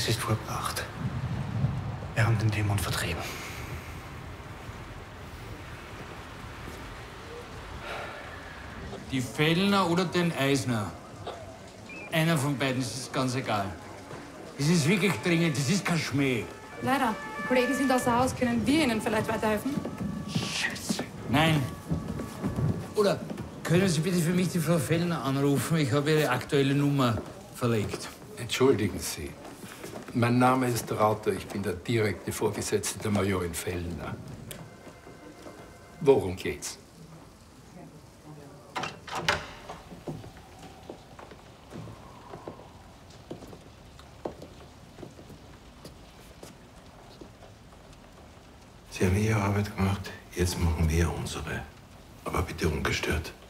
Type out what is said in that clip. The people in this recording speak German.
Es ist vollbracht. Wir haben den Dämon vertrieben. Die Fellner oder den Eisner. Einer von beiden, ist es ganz egal. Es ist wirklich dringend, es ist kein Schmäh. Leider. Die Kollegen sind außer Haus. Können wir Ihnen vielleicht weiterhelfen? Scheiße. Nein. Oder können Sie bitte für mich die Frau Fellner anrufen? Ich habe Ihre aktuelle Nummer verlegt. Entschuldigen Sie. Mein Name ist Rauter. Ich bin der direkte Vorgesetzte der Majorin Fellner. Worum geht's? Sie haben Ihre Arbeit gemacht, jetzt machen wir unsere. Aber bitte ungestört.